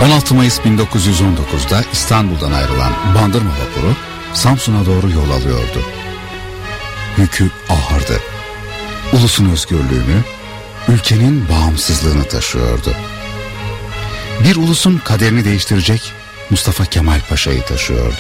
16 Mayıs 1919'da İstanbul'dan ayrılan Bandırma vapuru Samsun'a doğru yol alıyordu. Yükü ağırdı. Ulusun özgürlüğünü, ülkenin bağımsızlığını taşıyordu. Bir ulusun kaderini değiştirecek Mustafa Kemal Paşa'yı taşıyordu.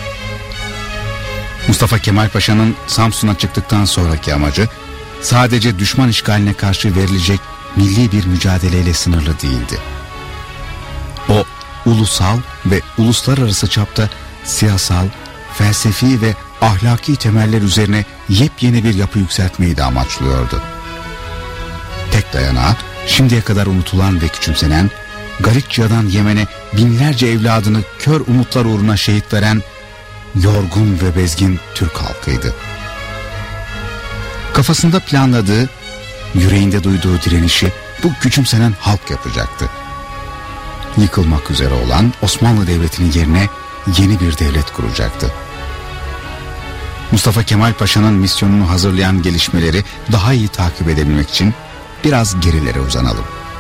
Mustafa Kemal Paşa'nın Samsun'a çıktıktan sonraki amacı sadece düşman işgaline karşı verilecek milli bir mücadeleyle sınırlı değildi. O, ulusal ve uluslararası çapta siyasal, felsefi ve ahlaki temeller üzerine yepyeni bir yapı yükseltmeyi de amaçlıyordu. Tek dayanağı şimdiye kadar unutulan ve küçümsenen, Galicia'dan Yemen'e binlerce evladını kör umutlar uğruna şehit veren yorgun ve bezgin Türk halkıydı. Kafasında planladığı, yüreğinde duyduğu direnişi bu küçümsenen halk yapacaktı. Yıkılmak üzere olan Osmanlı Devleti'nin yerine yeni bir devlet kuracaktı. Mustafa Kemal Paşa'nın misyonunu hazırlayan gelişmeleri daha iyi takip edebilmek için biraz gerilere uzanalım.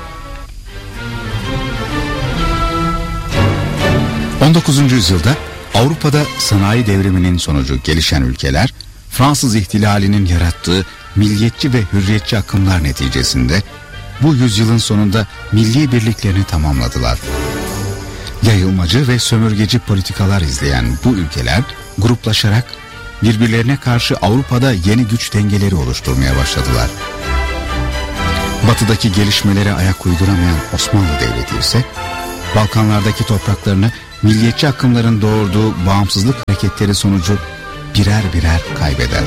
19. yüzyılda Avrupa'da sanayi devriminin sonucu gelişen ülkeler, Fransız ihtilalinin yarattığı milliyetçi ve hürriyetçi akımlar neticesinde bu yüzyılın sonunda milli birliklerini tamamladılar. Yayılmacı ve sömürgeci politikalar izleyen bu ülkeler gruplaşarak birbirlerine karşı Avrupa'da yeni güç dengeleri oluşturmaya başladılar. Batıdaki gelişmelere ayak uyduramayan Osmanlı Devleti ise Balkanlardaki topraklarını milliyetçi akımların doğurduğu bağımsızlık hareketleri sonucu birer birer kaybeder.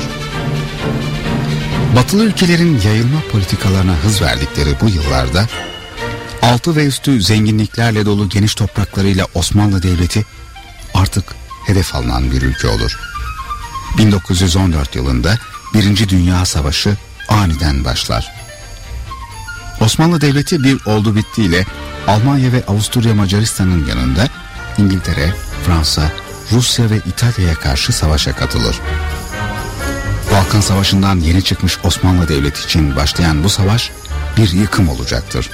Batılı ülkelerin yayılma politikalarına hız verdikleri bu yıllarda altı ve üstü zenginliklerle dolu geniş topraklarıyla Osmanlı Devleti artık hedef alınan bir ülke olur. 1914 yılında Birinci Dünya Savaşı aniden başlar. Osmanlı Devleti bir oldu bittiyle Almanya ve Avusturya Macaristan'ın yanında İngiltere, Fransa, Rusya ve İtalya'ya karşı savaşa katılır. Balkan Savaşı'ndan yeni çıkmış Osmanlı Devleti için başlayan bu savaş bir yıkım olacaktır.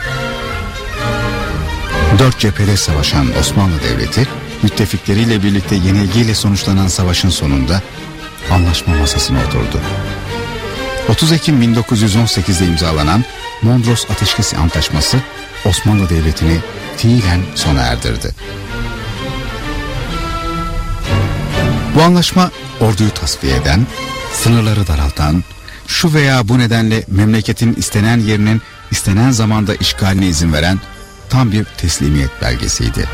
4 cephede savaşan Osmanlı Devleti, müttefikleriyle birlikte yenilgiyle sonuçlanan savaşın sonunda anlaşma masasına oturdu. 30 Ekim 1918'de imzalanan Mondros Ateşkes Antlaşması Osmanlı Devleti'ni fiilen sona erdirdi. Bu anlaşma orduyu tasfiye eden, sınırları daraltan, şu veya bu nedenle memleketin istenen yerinin istenen zamanda işgaline izin veren tam bir teslimiyet belgesiydi.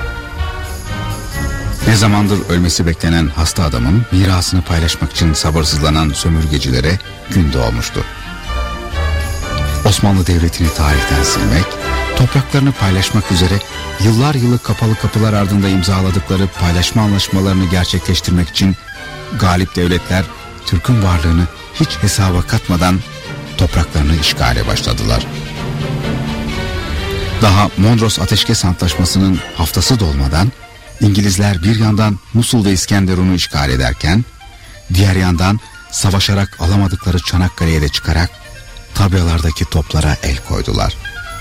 Ne zamandır ölmesi beklenen hasta adamın mirasını paylaşmak için sabırsızlanan sömürgecilere gün doğmuştu. Osmanlı Devleti'ni tarihten silmek, topraklarını paylaşmak üzere yıllar yılı kapalı kapılar ardında imzaladıkları paylaşma anlaşmalarını gerçekleştirmek için galip devletler Türk'ün varlığını hiç hesaba katmadan topraklarını işgale başladılar. Daha Mondros Ateşkes Antlaşması'nın haftası dolmadan İngilizler bir yandan Musul ve İskenderun'u işgal ederken diğer yandan savaşarak alamadıkları Çanakkale'ye de çıkarak tabyalardaki toplara el koydular.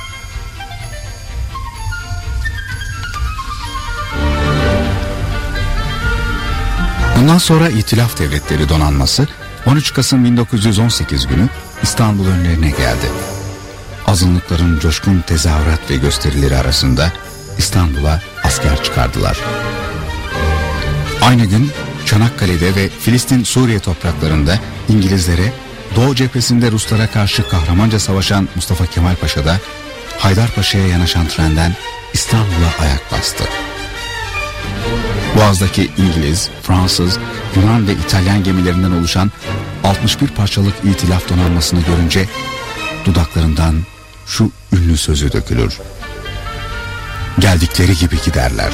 Bundan sonra İtilaf Devletleri Donanması 13 Kasım 1918 günü İstanbul önlerine geldi. Azınlıkların coşkun tezahürat ve gösterileri arasında İstanbul'a asker çıkardılar. Aynı gün Çanakkale'de ve Filistin-Suriye topraklarında İngilizlere, Doğu cephesinde Ruslara karşı kahramanca savaşan Mustafa Kemal Paşa da Haydarpaşa'ya yanaşan trenden İstanbul'a ayak bastı. Boğaz'daki İngiliz, Fransız, Yunan ve İtalyan gemilerinden oluşan 61 parçalık İtilaf donanmasını görünce dudaklarından şu ünlü sözü dökülür: geldikleri gibi giderler.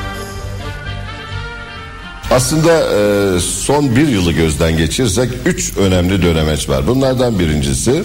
Aslında son bir yılı gözden geçirirsek 3 önemli dönemeç var. Bunlardan birincisi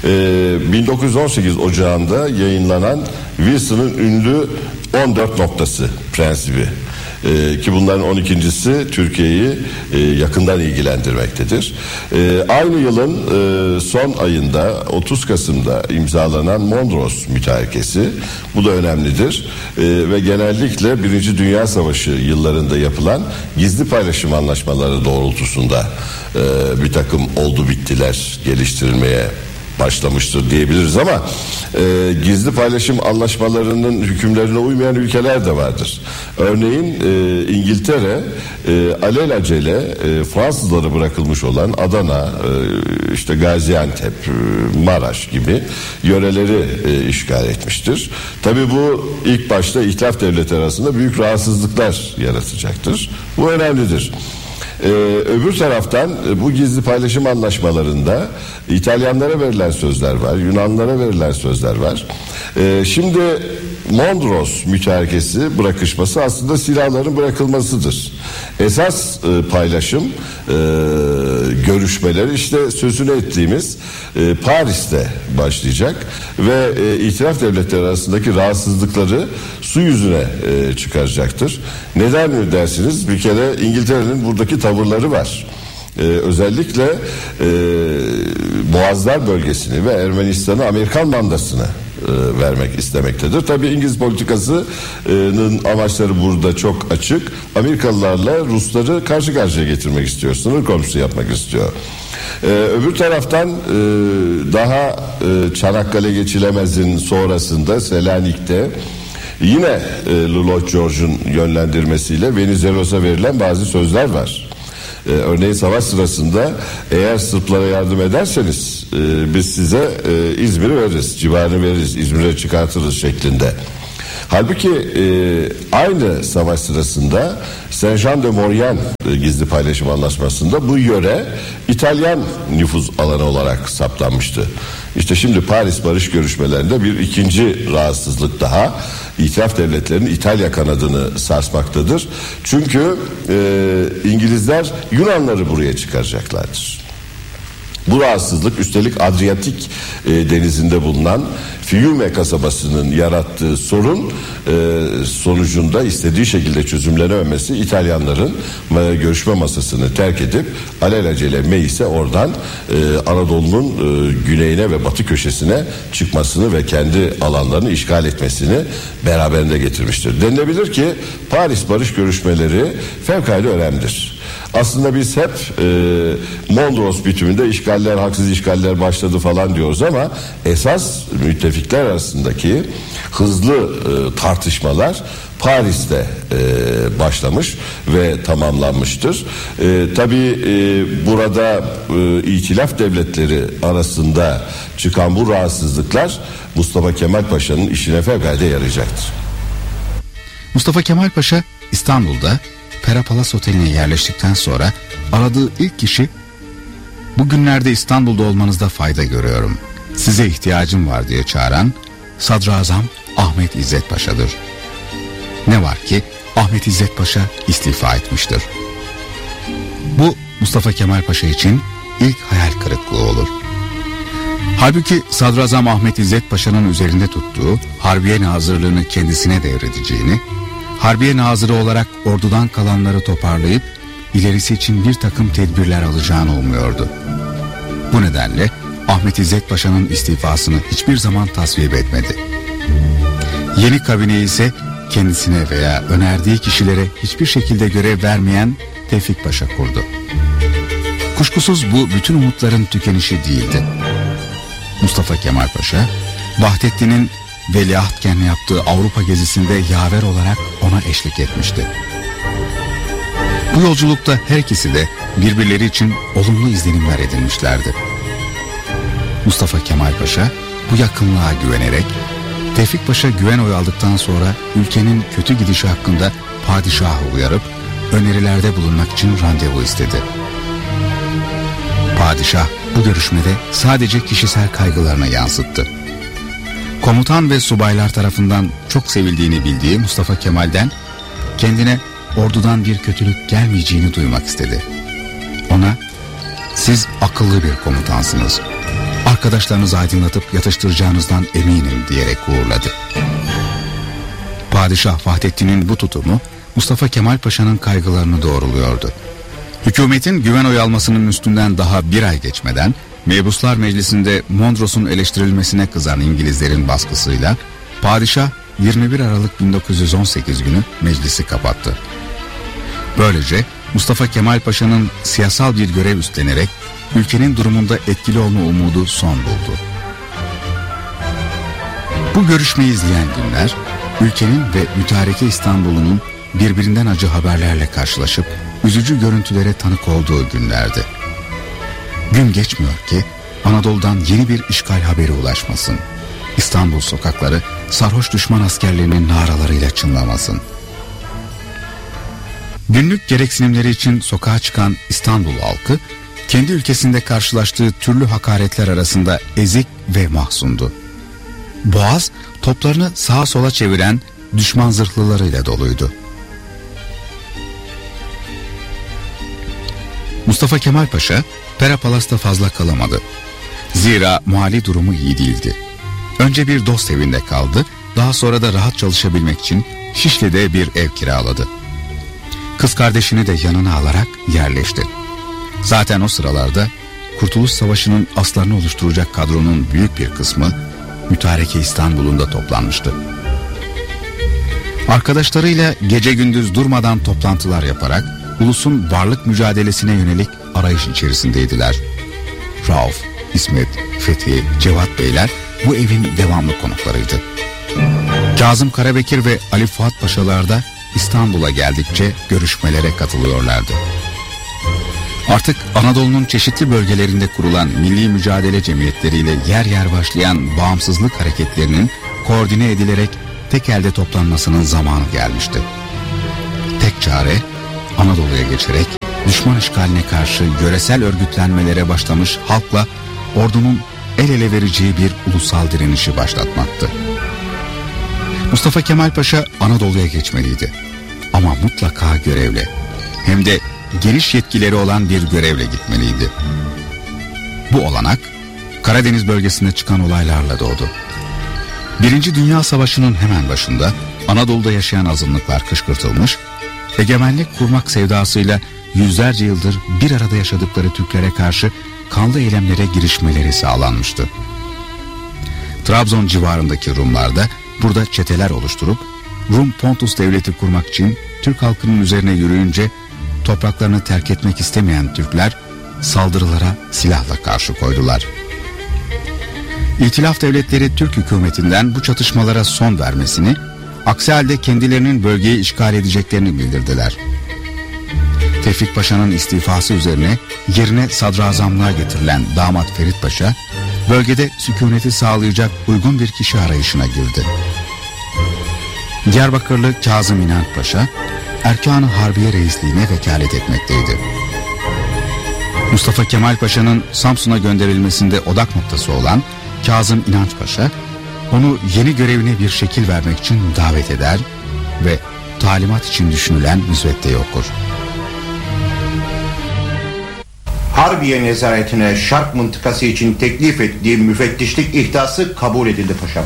1918 Ocağı'nda yayınlanan Wilson'ın ünlü 14 noktası prensibi. Ki bunların 12.'si Türkiye'yi yakından ilgilendirmektedir. Aynı yılın son ayında 30 Kasım'da imzalanan Mondros Mütarekesi, bu da önemlidir. Ve genellikle 1. Dünya Savaşı yıllarında yapılan gizli paylaşım anlaşmaları doğrultusunda bir takım oldu bittiler geliştirilmeye başlamıştır diyebiliriz ama gizli paylaşım anlaşmalarının hükümlerine uymayan ülkeler de vardır. Örneğin İngiltere alelacele Fransızlara bırakılmış olan Adana, işte Gaziantep, Maraş gibi yöreleri işgal etmiştir. Tabii bu ilk başta İtilaf devletleri arasında büyük rahatsızlıklar yaratacaktır. Bu önemlidir. Öbür taraftan bu gizli paylaşım anlaşmalarında İtalyanlara verilen sözler var, Yunanlara verilen sözler var. Şimdi Mondros mütarekesi, bırakışması aslında silahların bırakılmasıdır. Esas paylaşım görüşmeleri işte sözünü ettiğimiz Paris'te başlayacak ve İtilaf devletleri arasındaki rahatsızlıkları su yüzüne çıkaracaktır. Neden mi dersiniz? Bir kere İngiltere'nin buradaki tavırları var. Özellikle Boğazlar bölgesini ve Ermenistan'ı Amerikan mandasını vermek istemektedir. Tabii İngiliz politikasının amaçları burada çok açık. Amerikalılarla Rusları karşı karşıya getirmek istiyor. Sınır komşusu yapmak istiyor. Öbür taraftan daha Çanakkale Geçilemez'in sonrasında Selanik'te yine Lloyd George'un yönlendirmesiyle Venizelos'a verilen bazı sözler var. Örneğin savaş sırasında eğer Sırplara yardım ederseniz biz size İzmir'i veririz, civarını veririz, İzmir'e çıkartırız şeklinde. Halbuki aynı savaş sırasında Saint-Jean-de-Maurienne gizli paylaşım anlaşmasında bu yöre İtalyan nüfuz alanı olarak saptanmıştı. İşte şimdi Paris barış görüşmelerinde bir ikinci rahatsızlık daha İtilaf devletlerinin İtalya kanadını sarsmaktadır. Çünkü İngilizler Yunanları buraya çıkaracaklardır. Bu rahatsızlık üstelik Adriyatik denizinde bulunan Fiume kasabasının yarattığı sorun sonucunda istediği şekilde çözümlenememesi İtalyanların görüşme masasını terk edip alelacele Meis'e oradan Anadolu'nun güneyine ve batı köşesine çıkmasını ve kendi alanlarını işgal etmesini beraberinde getirmiştir. Denilebilir ki Paris barış görüşmeleri fevkalade önemlidir. Aslında biz hep Mondros bitiminde işgaller, haksız işgaller başladı falan diyoruz ama esas müttefikler arasındaki hızlı tartışmalar Paris'te başlamış ve tamamlanmıştır. Tabii burada İtilaf devletleri arasında çıkan bu rahatsızlıklar Mustafa Kemal Paşa'nın işine fevkalade yarayacaktır. Mustafa Kemal Paşa İstanbul'da Pera Palas Oteli'ne yerleştikten sonra aradığı ilk kişi, "Bugünlerde İstanbul'da olmanızda fayda görüyorum, size ihtiyacım var" diye çağıran Sadrazam Ahmet İzzet Paşa'dır. Ne var ki Ahmet İzzet Paşa istifa etmiştir. Bu Mustafa Kemal Paşa için ilk hayal kırıklığı olur. Halbuki Sadrazam Ahmet İzzet Paşa'nın üzerinde tuttuğu Harbiye Nazırlığını kendisine devredeceğini, Harbiye Nazırı olarak ordudan kalanları toparlayıp ilerisi için bir takım tedbirler alacağını umuyordu. Bu nedenle Ahmet İzzet Paşa'nın istifasını hiçbir zaman tasvip etmedi. Yeni kabineyi ise kendisine veya önerdiği kişilere hiçbir şekilde görev vermeyen Tevfik Paşa kurdu. Kuşkusuz bu bütün umutların tükenişi değildi. Mustafa Kemal Paşa, Vahdettin'in veliahtken yaptığı Avrupa gezisinde yaver olarak ona eşlik etmişti. Bu yolculukta her ikisi de birbirleri için olumlu izlenimler edinmişlerdi. Mustafa Kemal Paşa bu yakınlığa güvenerek Tevfik Paşa güven oyu aldıktan sonra ülkenin kötü gidişi hakkında padişahı uyarıp önerilerde bulunmak için randevu istedi. Padişah bu görüşmede sadece kişisel kaygılarına yansıttı. Komutan ve subaylar tarafından çok sevildiğini bildiği Mustafa Kemal'den kendine ordudan bir kötülük gelmeyeceğini duymak istedi. Ona, "Siz akıllı bir komutansınız, arkadaşlarınızı aydınlatıp yatıştıracağınızdan eminim" diyerek uğurladı. Padişah Vahdettin'in bu tutumu Mustafa Kemal Paşa'nın kaygılarını doğruluyordu. Hükümetin güven oyu almasının üstünden daha bir ay geçmeden Mebuslar Meclisi'nde Mondros'un eleştirilmesine kızan İngilizlerin baskısıyla padişah 21 Aralık 1918 günü meclisi kapattı. Böylece Mustafa Kemal Paşa'nın siyasal bir görev üstlenerek ülkenin durumunda etkili olma umudu son buldu. Bu görüşmeyi izleyen günler, ülkenin ve mütareke İstanbul'un birbirinden acı haberlerle karşılaşıp üzücü görüntülere tanık olduğu günlerdi. Gün geçmiyor ki Anadolu'dan yeni bir işgal haberi ulaşmasın. İstanbul sokakları sarhoş düşman askerlerinin naralarıyla çınlamasın. Günlük gereksinimleri için sokağa çıkan İstanbul halkı, kendi ülkesinde karşılaştığı türlü hakaretler arasında ezik ve mahzundu. Boğaz, toplarını sağa sola çeviren düşman zırhlılarıyla doluydu. Mustafa Kemal Paşa, Pera Palas'ta fazla kalamadı. Zira mali durumu iyi değildi. Önce bir dost evinde kaldı, daha sonra da rahat çalışabilmek için Şişli'de bir ev kiraladı. Kız kardeşini de yanına alarak yerleşti. Zaten o sıralarda Kurtuluş Savaşı'nın aslarını oluşturacak kadronun büyük bir kısmı mütareke İstanbul'un da toplanmıştı. Arkadaşlarıyla gece gündüz durmadan toplantılar yaparak ulusun varlık mücadelesine yönelik arayış içerisindeydiler. Rauf, İsmet, Fethi, Cevat Beyler bu evin devamlı konuklarıydı. Kazım Karabekir ve Ali Fuat Paşalar da İstanbul'a geldikçe görüşmelere katılıyorlardı. Artık Anadolu'nun çeşitli bölgelerinde kurulan milli mücadele cemiyetleriyle yer yer başlayan bağımsızlık hareketlerinin koordine edilerek tek elde toplanmasının zamanı gelmişti. Tek çare Anadolu'ya geçerek düşman işgaline karşı yöresel örgütlenmelere başlamış halkla ordunun el ele vereceği bir ulusal direnişi başlatmaktı. Mustafa Kemal Paşa Anadolu'ya geçmeliydi. Ama mutlaka görevle, hem de geniş yetkileri olan bir görevle gitmeliydi. Bu olanak Karadeniz bölgesinde çıkan olaylarla doğdu. Birinci Dünya Savaşı'nın hemen başında Anadolu'da yaşayan azınlıklar kışkırtılmış, egemenlik kurmak sevdasıyla yüzlerce yıldır bir arada yaşadıkları Türklere karşı kanlı eylemlere girişmeleri sağlanmıştı. Trabzon civarındaki Rumlar da burada çeteler oluşturup Rum Pontus devleti kurmak için Türk halkının üzerine yürüyünce topraklarını terk etmek istemeyen Türkler saldırılara silahla karşı koydular. İtilaf devletleri Türk hükümetinden bu çatışmalara son vermesini, aksi halde kendilerinin bölgeyi işgal edeceklerini bildirdiler. Tevfik Paşa'nın istifası üzerine yerine sadrazamlığa getirilen damat Ferit Paşa, bölgede sükuneti sağlayacak uygun bir kişi arayışına girdi. Diyarbakırlı Kazım İnanç Paşa, Erkan-ı Harbiye Reisliğine vekalet etmekteydi. Mustafa Kemal Paşa'nın Samsun'a gönderilmesinde odak noktası olan Kazım İnanç Paşa, onu yeni görevine bir şekil vermek için davet eder ve talimat için düşünülen müsveddeyi okur. Harbiye nezaretine Şark mıntıkası için teklif ettiği müfettişlik ihdası kabul edildi paşam.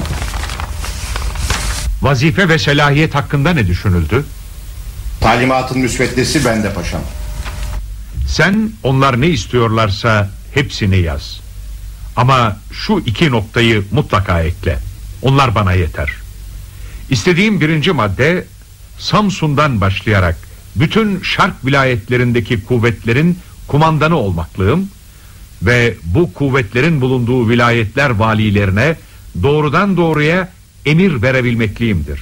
Vazife ve selahiyet hakkında ne düşünüldü? Talimatın müsveddesi bende paşam. Sen onlar ne istiyorlarsa hepsini yaz. Ama şu 2 noktayı mutlaka ekle. Onlar bana yeter. İstediğim 1. madde, Samsun'dan başlayarak bütün Şark vilayetlerindeki kuvvetlerin kumandanı olmaklığım ve bu kuvvetlerin bulunduğu vilayetler valilerine doğrudan doğruya emir verebilmekliyimdir.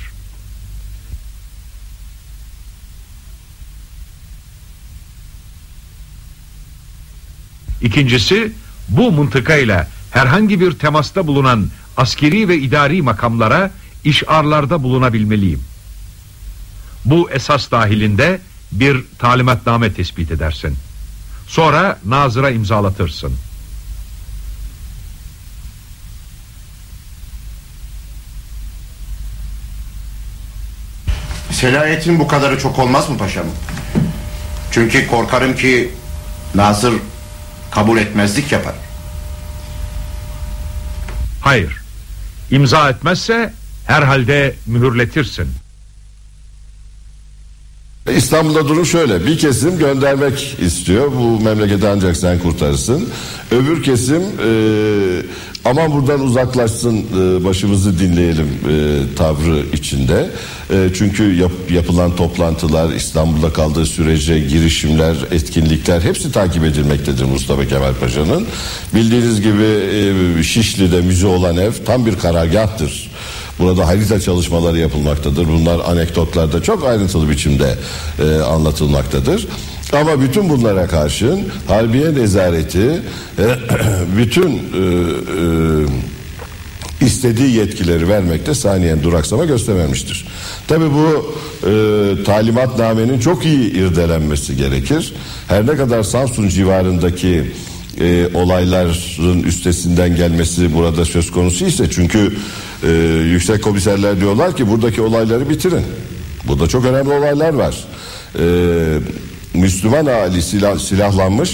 İkincisi, bu mıntıkayla herhangi bir temasta bulunan askeri ve idari makamlara işarlarda bulunabilmeliyim. Bu esas dahilinde bir talimatname tespit edersin. Sonra nazıra imzalatırsın. Selahiyetin bu kadarı çok olmaz mı paşam? Çünkü korkarım ki nazır kabul etmezlik yapar. Hayır. İmza etmezse herhalde mühürletirsin. İstanbul'da durum şöyle: bir kesim göndermek istiyor, bu memleketi ancak sen kurtarırsın. Öbür kesim aman buradan uzaklaşsın, başımızı dinleyelim tavrı içinde. Çünkü yapılan toplantılar, İstanbul'da kaldığı sürece girişimler, etkinlikler hepsi takip edilmektedir Mustafa Kemal Paşa'nın. Bildiğiniz gibi Şişli'de müze olan ev tam bir karargahtır. Burada harita çalışmaları yapılmaktadır. Bunlar anekdotlarda çok ayrıntılı biçimde anlatılmaktadır. Ama bütün bunlara karşın Harbiye Nezareti bütün istediği yetkileri vermekte saniyen duraksama göstermemiştir. Tabii bu talimatnamenin çok iyi irdelenmesi gerekir. Her ne kadar Samsun civarındaki olayların üstesinden gelmesi burada söz konusu ise, çünkü yüksek komiserler diyorlar ki buradaki olayları bitirin. Burada çok önemli olaylar var. Müslüman ahali silahlanmış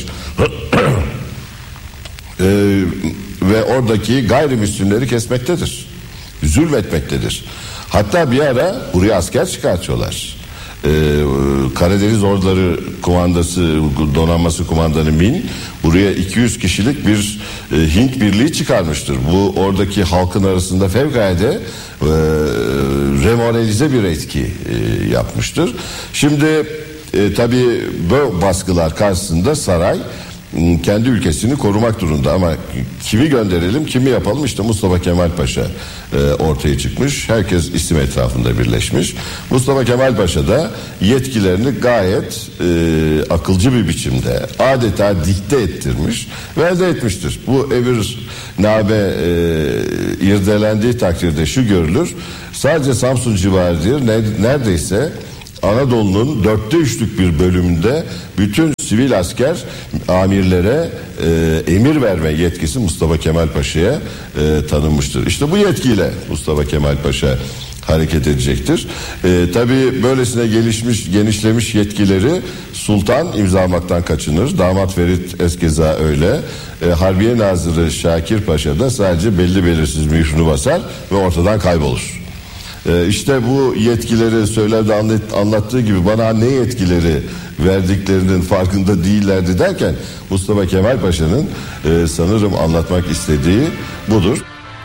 ve oradaki gayrimüslimleri kesmektedir, zulmetmektedir. Hatta bir ara buraya asker çıkartıyorlar. Karadeniz Orduları Kumandası, Donanması Kumandanı Min buraya 200 kişilik bir Hint birliği çıkarmıştır. Bu oradaki halkın arasında fevkalade remoralize bir etki yapmıştır. Şimdi tabii bu baskılar karşısında saray kendi ülkesini korumak durumunda, ama kimi gönderelim, kimi yapalım? İşte Mustafa Kemal Paşa ortaya çıkmış. Herkes isim etrafında birleşmiş. Mustafa Kemal Paşa da yetkilerini gayet akılcı bir biçimde adeta dikte ettirmiş ve elde etmiştir. Bu emirname irdelendiği takdirde şu görülür: sadece Samsun civarı değil, neredeyse Anadolu'nun 3/4 bir bölümünde bütün sivil asker amirlere emir verme yetkisi Mustafa Kemal Paşa'ya tanınmıştır. İşte bu yetkiyle Mustafa Kemal Paşa hareket edecektir. Tabii böylesine genişlemiş yetkileri sultan imzalamaktan kaçınır. Damat Ferit eskeza öyle. Harbiye Nazırı Şakir Paşa da sadece belli belirsiz mührünü basar ve ortadan kaybolur. İşte bu yetkileri söylerde anlattığı gibi bana ne yetkileri verdiklerinin farkında değillerdi derken Mustafa Kemal Paşa'nın sanırım anlatmak istediği budur.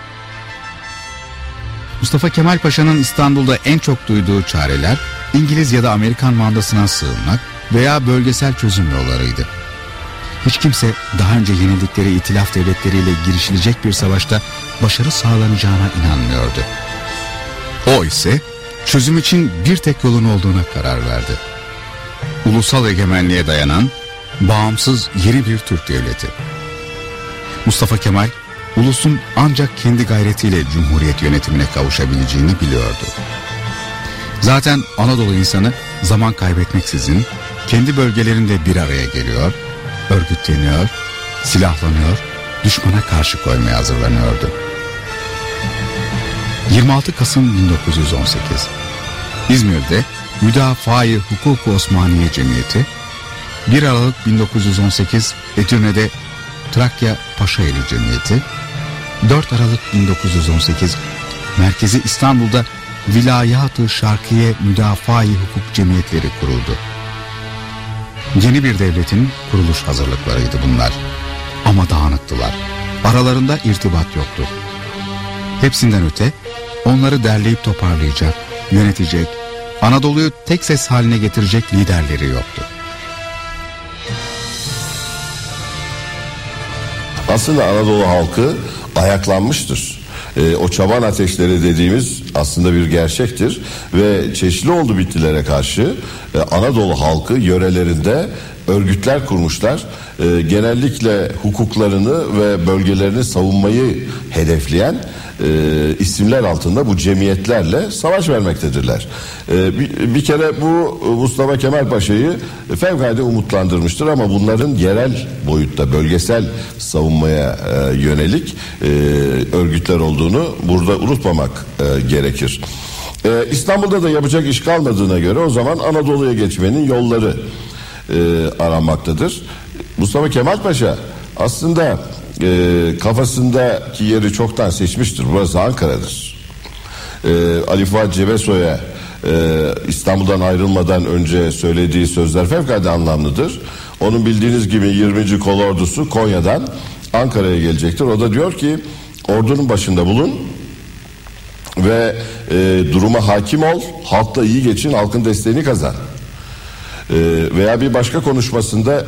Mustafa Kemal Paşa'nın İstanbul'da en çok duyduğu çareler İngiliz ya da Amerikan mandasına sığınmak veya bölgesel çözüm yollarıydı. Hiç kimse daha önce yenildikleri itilaf devletleriyle girişilecek bir savaşta başarı sağlanacağına inanmıyordu. O ise çözüm için bir tek yolun olduğuna karar verdi: ulusal egemenliğe dayanan bağımsız yeni bir Türk devleti. Mustafa Kemal, ulusun ancak kendi gayretiyle cumhuriyet yönetimine kavuşabileceğini biliyordu. Zaten Anadolu insanı zaman kaybetmeksizin kendi bölgelerinde bir araya geliyor, örgütleniyor, silahlanıyor, düşmana karşı koymaya hazırlanıyordu. 26 Kasım 1918 İzmir'de Müdafaa-i Hukuk-u Osmaniye Cemiyeti, 1 Aralık 1918 Edirne'de Trakya Paşaeli Cemiyeti, 4 Aralık 1918 Merkezi İstanbul'da Vilayat-ı Şarkiye Müdafaa-i Hukuk Cemiyetleri kuruldu. Yeni bir devletin kuruluş hazırlıklarıydı bunlar. Ama dağınıktılar. Aralarında irtibat yoktu. Hepsinden öte onları derleyip toparlayacak, yönetecek, Anadolu'yu tek ses haline getirecek liderleri yoktu. Aslında Anadolu halkı ayaklanmıştır. O çoban ateşleri dediğimiz aslında bir gerçektir ve çeşitli oldu bitlilere karşı Anadolu halkı yörelerinde örgütler kurmuşlar. Genellikle hukuklarını ve bölgelerini savunmayı hedefleyen isimler altında bu cemiyetlerle savaş vermektedirler. Bir kere bu Mustafa Kemal Paşa'yı fevkalade umutlandırmıştır, ama bunların yerel boyutta bölgesel savunmaya yönelik örgütler olduğunu burada unutmamak gerekir. İstanbul'da da yapacak iş kalmadığına göre o zaman Anadolu'ya geçmenin yolları aranmaktadır. Mustafa Kemal Paşa aslında kafasındaki yeri çoktan seçmiştir. Burası Ankara'dır. Ali Fuat Cebesoy'a İstanbul'dan ayrılmadan önce söylediği sözler fevkalade anlamlıdır. Onun bildiğiniz gibi 20. Kolordusu Konya'dan Ankara'ya gelecektir. O da diyor ki ordunun başında bulun ve duruma hakim ol, halkla iyi geçin, halkın desteğini kazan. Veya bir başka konuşmasında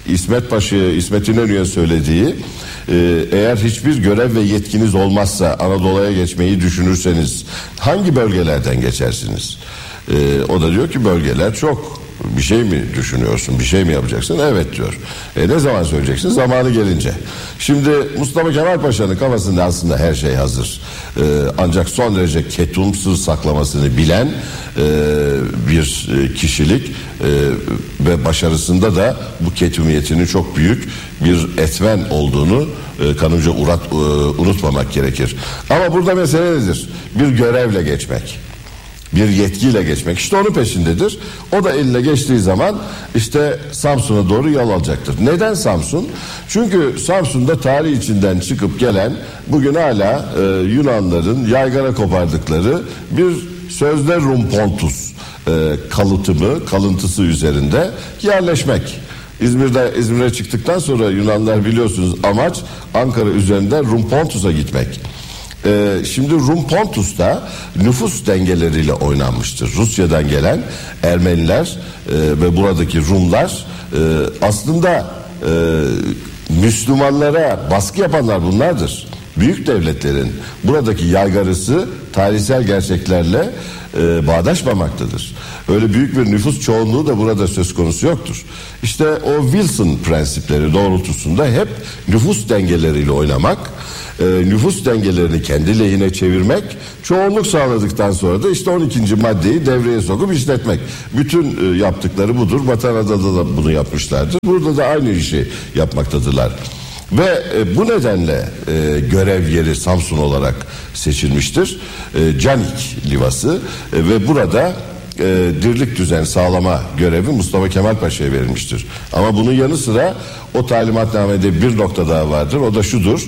İsmet İnönü'ye söylediği, eğer hiçbir görev ve yetkiniz olmazsa Anadolu'ya geçmeyi düşünürseniz hangi bölgelerden geçersiniz? O da diyor ki bölgeler çok. Bir şey mi düşünüyorsun, bir şey mi yapacaksın? Evet diyor. Ne zaman söyleyeceksin? Zamanı gelince. Şimdi Mustafa Kemal Paşa'nın kafasında aslında her şey hazır. Ancak son derece ketumsuz saklamasını bilen bir kişilik ve başarısında da bu ketumiyetinin çok büyük bir etmen olduğunu kanımca unutmamak gerekir. Ama burada mesele nedir? Bir görevle geçmek, bir yetkiyle geçmek. İşte onun peşindedir. O da eline geçtiği zaman işte Samsun'a doğru yol alacaktır. Neden Samsun? Çünkü Samsun'da tarih içinden çıkıp gelen, bugün hala Yunanların yaygara kopardıkları bir sözde Rumpontus kalıntısı üzerinde yerleşmek. İzmir'e çıktıktan sonra Yunanlar biliyorsunuz amaç Ankara üzerinden Rumpontus'a gitmek. Şimdi Rumpontus'ta nüfus dengeleriyle oynanmıştır. Rusya'dan gelen Ermeniler ve buradaki Rumlar aslında Müslümanlara baskı yapanlar bunlardır. Büyük devletlerin buradaki yaygarısı tarihsel gerçeklerle bağdaşmamaktadır. Öyle büyük bir nüfus çoğunluğu da burada söz konusu yoktur. İşte o Wilson prensipleri doğrultusunda hep nüfus dengeleriyle oynamak, nüfus dengelerini kendi lehine çevirmek, çoğunluk sağladıktan sonra da işte 12. maddeyi devreye sokup işletmek. Bütün yaptıkları budur. Batana'da da bunu yapmışlardır. Burada da aynı işi yapmaktadırlar. Ve bu nedenle görev yeri Samsun olarak seçilmiştir. Canik Livası ve burada dirlik düzen sağlama görevi Mustafa Kemal Paşa'ya verilmiştir. Ama bunun yanı sıra o talimatnamede bir nokta daha vardır. O da şudur.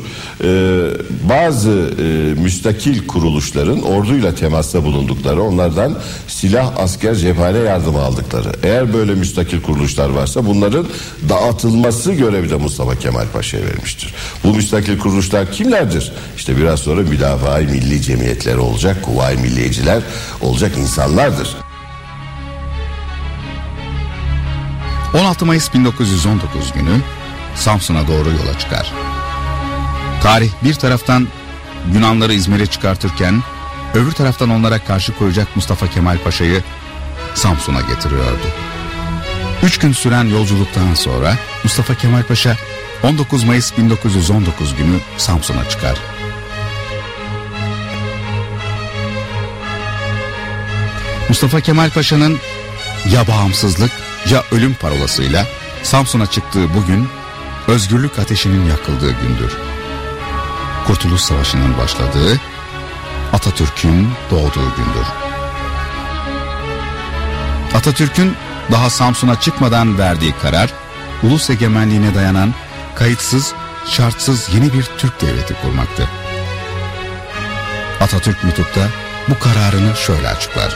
Bazı müstakil kuruluşların orduyla temasta bulundukları, onlardan silah, asker, cephane yardımı aldıkları. Eğer böyle müstakil kuruluşlar varsa bunların dağıtılması görevi de Mustafa Kemal Paşa'ya verilmiştir. Bu müstakil kuruluşlar kimlerdir? İşte biraz sonra Müdafaa-i Milli Cemiyetleri olacak, Kuvayi Milliyeciler olacak insanlardır. 16 Mayıs 1919 günü Samsun'a doğru yola çıkar. Tarih bir taraftan Yunanları İzmir'e çıkartırken öbür taraftan onlara karşı koyacak Mustafa Kemal Paşa'yı Samsun'a getiriyordu. 3 gün süren yolculuktan sonra Mustafa Kemal Paşa 19 Mayıs 1919 günü Samsun'a çıkar. Mustafa Kemal Paşa'nın ya bağımsızlık ya ölüm parolasıyla Samsun'a çıktığı bugün özgürlük ateşinin yakıldığı gündür. Kurtuluş Savaşı'nın başladığı, Atatürk'ün doğduğu gündür. Atatürk'ün daha Samsun'a çıkmadan verdiği karar, ulus egemenliğine dayanan kayıtsız, şartsız yeni bir Türk devleti kurmaktı. Atatürk mektupta bu kararını şöyle açıklar.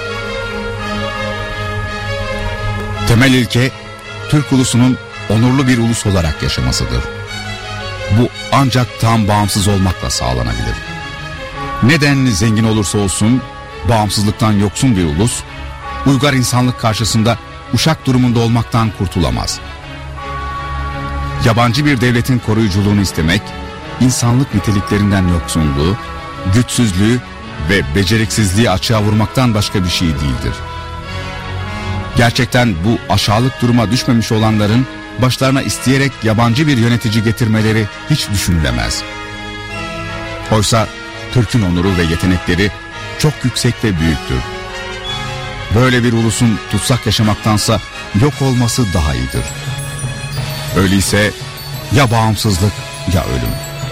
Temel ilke Türk ulusunun onurlu bir ulus olarak yaşamasıdır. Bu ancak tam bağımsız olmakla sağlanabilir. Ne denli zengin olursa olsun bağımsızlıktan yoksun bir ulus, uygar insanlık karşısında uşak durumunda olmaktan kurtulamaz. Yabancı bir devletin koruyuculuğunu istemek, insanlık niteliklerinden yoksunluğu, güçsüzlüğü ve beceriksizliği açığa vurmaktan başka bir şey değildir. Gerçekten bu aşağılık duruma düşmemiş olanların başlarına isteyerek yabancı bir yönetici getirmeleri hiç düşünülemez. Oysa Türk'ün onuru ve yetenekleri çok yüksek ve büyüktür. Böyle bir ulusun tutsak yaşamaktansa yok olması daha iyidir. Öyleyse ya bağımsızlık ya ölüm.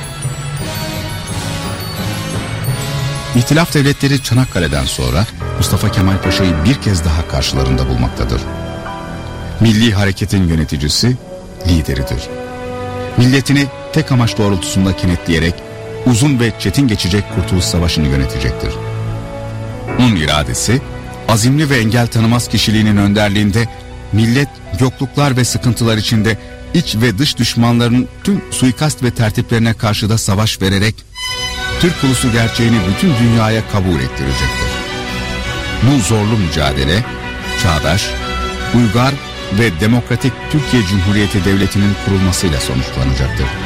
İtilaf devletleri Çanakkale'den sonra Mustafa Kemal Paşa'yı bir kez daha karşılarında bulmaktadır. Milli hareketin yöneticisi, lideridir. Milletini tek amaç doğrultusunda kenetleyerek uzun ve çetin geçecek Kurtuluş Savaşı'nı yönetecektir. Onun iradesi azimli ve engel tanımaz kişiliğinin önderliğinde millet yokluklar ve sıkıntılar içinde iç ve dış düşmanların tüm suikast ve tertiplerine karşı da savaş vererek Türk ulusu gerçeğini bütün dünyaya kabul ettirecektir. Bu zorlu mücadele çağdaş, uygar ve demokratik Türkiye Cumhuriyeti Devleti'nin kurulmasıyla sonuçlanacaktır.